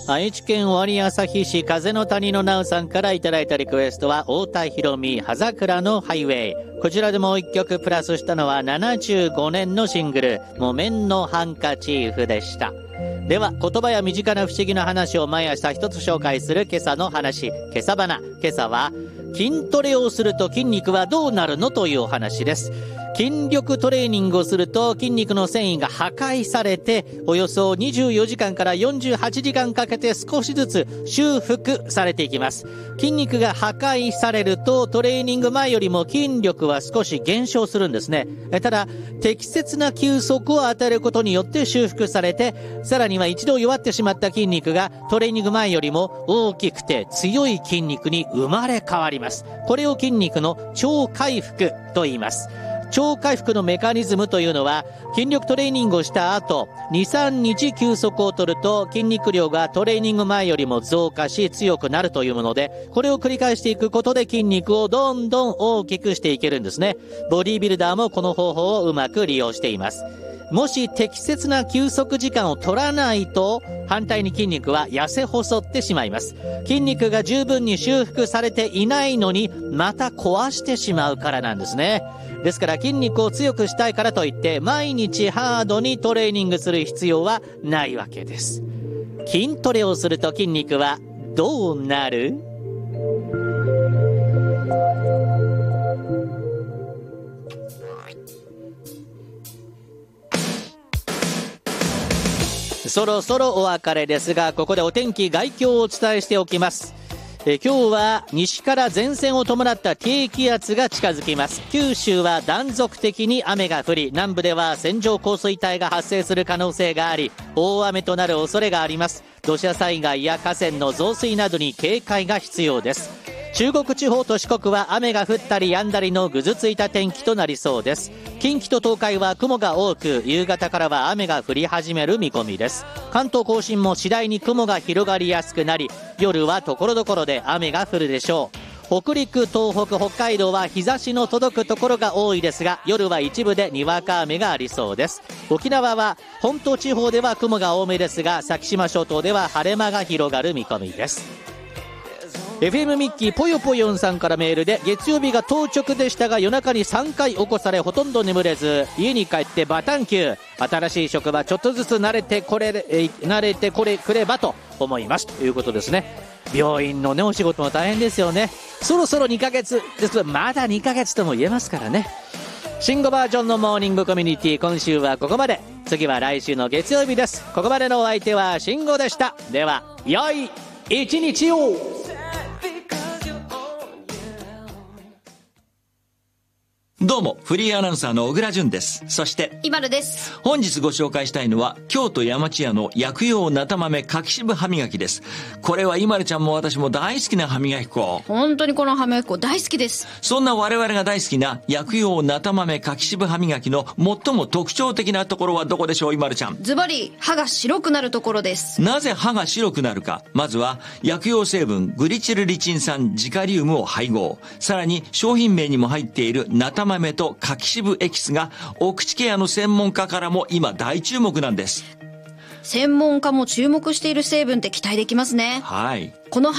愛知県尾張旭市風の谷のなうさんからいただいたリクエストは太田裕美葉桜のハイウェイ。こちらでもう一曲プラスしたのは75年のシングル木綿のハンカチーフでした。では言葉や身近な不思議な話を毎朝一つ紹介する今朝の話、今朝花。今朝は筋トレをすると筋肉はどうなるのというお話です。筋力トレーニングをすると筋肉の繊維が破壊されておよそ24時間から48時間かけて少しずつ修復されていきます。筋肉が破壊されるとトレーニング前よりも筋力は少し減少するんですね。ただ適切な休息を与えることによって修復されて、さらには一度弱ってしまった筋肉がトレーニング前よりも大きくて強い筋肉に生まれ変わります。これを筋肉の超回復と言います。超回復のメカニズムというのは、筋力トレーニングをした後 2,3 日休息を取ると筋肉量がトレーニング前よりも増加し強くなるというもので、これを繰り返していくことで筋肉をどんどん大きくしていけるんですね。ボディービルダーもこの方法をうまく利用しています。もし適切な休息時間を取らないと反対に筋肉は痩せ細ってしまいます。筋肉が十分に修復されていないのにまた壊してしまうからなんですね。ですから筋肉を強くしたいからといって毎日ハードにトレーニングする必要はないわけです。筋トレをすると筋肉はどうなる？そろそろお別れですが、ここでお天気概況をお伝えしておきます。今日は西から前線を伴った低気圧が近づきます。九州は断続的に雨が降り、南部では線状降水帯が発生する可能性があり、大雨となる恐れがあります。土砂災害や河川の増水などに警戒が必要です。中国地方と四国は雨が降ったり止んだりのぐずついた天気となりそうです。近畿と東海は雲が多く、夕方からは雨が降り始める見込みです。関東甲信も次第に雲が広がりやすくなり、夜は所々で雨が降るでしょう。北陸、東北、北海道は日差しの届くところが多いですが、夜は一部でにわか雨がありそうです。沖縄は本島地方では雲が多めですが、先島諸島では晴れ間が広がる見込みです。FM ミッキーぽよぽよんさんからメールで、月曜日が当直でしたが夜中に3回起こされほとんど眠れず、家に帰ってバタンキュー。新しい職場ちょっとずつ慣れてくればと思いますということですね。病院のねお仕事も大変ですよね。そろそろ2ヶ月ですが、まだ2ヶ月とも言えますからね。新語バージョンのモーニングコミュニティ、今週はここまで。次は来週の月曜日です。ここまでのお相手は新語でした。では良い一日を。 どうもフリーアナウンサーの小倉淳です。そしてイバルです。 本日ご紹介したいのは京都山千屋の薬用なた豆柿渋歯磨きです。これはイマルちゃんも私も大好きな歯磨き粉。 本当にこの歯磨き粉大好きです。 そんな我々が大好きな薬用なた豆柿渋歯磨きの最も特徴的なところはどこでしょう、イマルちゃん。 ズバリ歯が白くなるところです。 なぜ歯が白くなるか。まずは薬用成分グリチルリチン酸ジカリウムを配合、さらに商品名にも入っているなた豆と柿渋エキスがお口ケアの専門家からも今大注目なんです。 専門家も注目している成分って期待できますね。 はい。 この